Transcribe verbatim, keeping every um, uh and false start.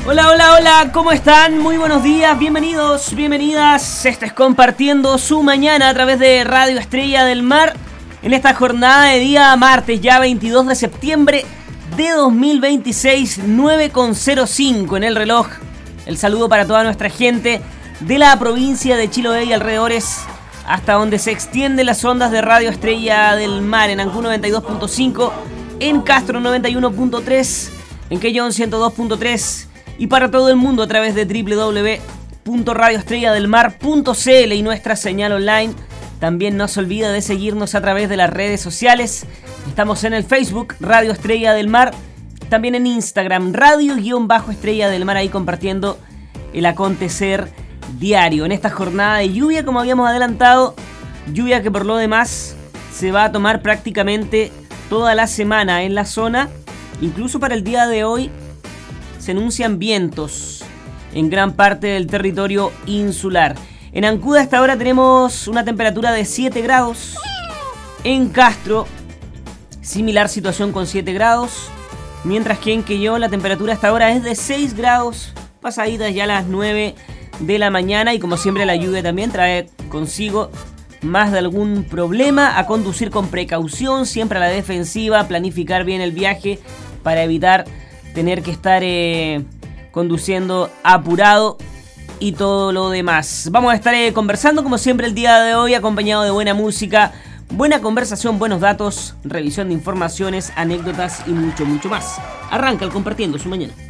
Hola, hola, hola, ¿cómo están? Muy buenos días, bienvenidos, bienvenidas. Esto es Compartiendo su Mañana a través de Radio Estrella del Mar. En esta jornada de día martes, ya veintidós de septiembre de dos mil veintiséis, nueve con cero cinco en el reloj. El saludo para toda nuestra gente de la provincia de Chiloé y alrededores, hasta donde se extienden las ondas de Radio Estrella del Mar, en Ancú noventa y dos punto cinco, en Castro noventa y uno punto tres, en Quellón ciento dos punto tres y para todo el mundo a través de doble u doble u doble u punto radio estrella del mar punto c l y nuestra señal online. También no se olvide de seguirnos a través de las redes sociales. Estamos en el Facebook Radio Estrella del Mar, también en Instagram Radio-Estrella del Mar, ahí compartiendo el acontecer diario. En esta jornada de lluvia, como habíamos adelantado, lluvia que por lo demás se va a tomar prácticamente toda la semana en la zona. Incluso para el día de hoy se anuncian vientos en gran parte del territorio insular. En Ancud hasta ahora tenemos una temperatura de siete grados. En Castro, similar situación con siete grados. Mientras que en Quellón la temperatura hasta ahora es de seis grados, pasaditas ya las nueve de la mañana. Y como siempre la lluvia también trae consigo más de algún problema. A conducir con precaución, siempre a la defensiva, planificar bien el viaje para evitar tener que estar eh, conduciendo apurado y todo lo demás. Vamos a estar eh, conversando como siempre el día de hoy, acompañado de buena música, buena conversación, buenos datos, revisión de informaciones, anécdotas y mucho, mucho más. Arranca el Compartiendo su Mañana.